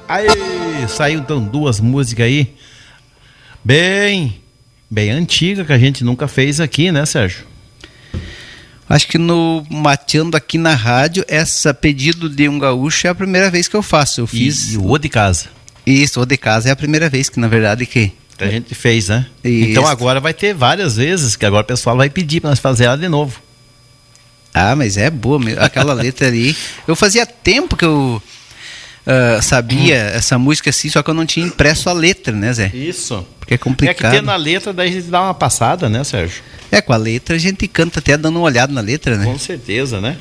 Aí, saiu então duas músicas aí, bem antiga, que a gente nunca fez aqui, né, Sérgio? Acho que no Mateando aqui na rádio, essa Pedido de um Gaúcho é a primeira vez que eu faço. Eu fiz... E o O de Casa. Isso, O de Casa é a primeira vez que, na verdade, que a gente fez, né? Isso. Então agora vai ter várias vezes, que agora o pessoal vai pedir pra nós fazer ela de novo. Ah, mas é boa mesmo. Aquela letra ali. Eu fazia tempo que eu sabia essa música assim, só que eu não tinha impresso a letra, né, Zé? Isso. Porque é complicado. É que tendo a letra, daí a gente dá uma passada, né, Sérgio? Com a letra a gente canta até dando uma olhada na letra, né? Com certeza, né?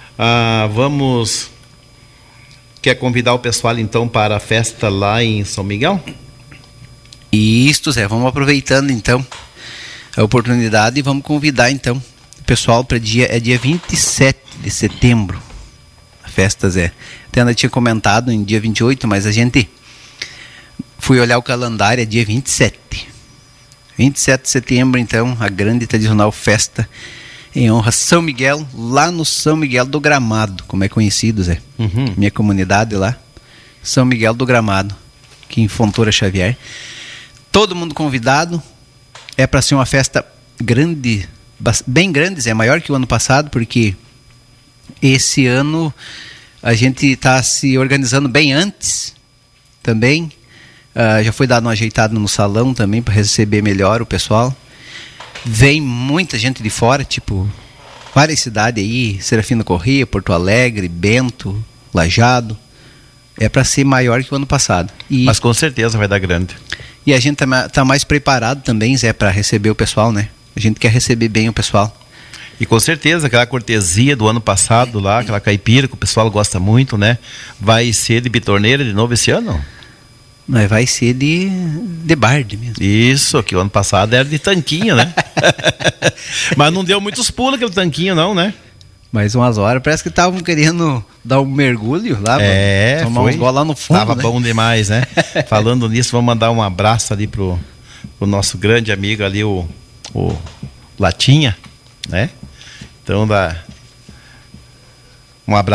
Quer convidar o pessoal então para a festa lá em São Miguel? Isso, Zé. Vamos aproveitando então a oportunidade e vamos convidar então o pessoal para dia 27 de setembro. A festa, Zé. Até ainda tinha comentado em dia 28, mas a gente foi olhar o calendário, é dia 27. 27 de setembro, então, a grande e tradicional festa em honra a São Miguel, lá no São Miguel do Gramado, como é conhecido, Zé. Uhum. Minha comunidade lá, São Miguel do Gramado, aqui em Fontoura Xavier. Todo mundo convidado, é para ser uma festa grande, bem grande, Zé, maior que o ano passado, porque esse ano a gente está se organizando bem antes também. Já foi dado uma ajeitada no salão também para receber melhor o pessoal. Vem muita gente de fora, tipo várias cidades aí, Serafina Corrêa, Porto Alegre, Bento, Lajado. É para ser maior que o ano passado. Mas com certeza vai dar grande. E a gente tá mais preparado também, Zé, para receber o pessoal, né? A gente quer receber bem o pessoal. E com certeza aquela cortesia do ano passado lá, aquela caipira que o pessoal gosta muito, né? Vai ser de bitorneira de novo esse ano? Mas vai ser de barde mesmo. Isso, que o ano passado era de tanquinho, né? Mas não deu muitos pulos aquele tanquinho não, né? Mais umas horas, parece que estavam querendo dar um mergulho lá. Tomar uns gols lá no fundo. Tava, né? Bom demais, né? Falando nisso, vamos mandar um abraço ali pro nosso grande amigo ali, o Latinha, né? Então, um abraço.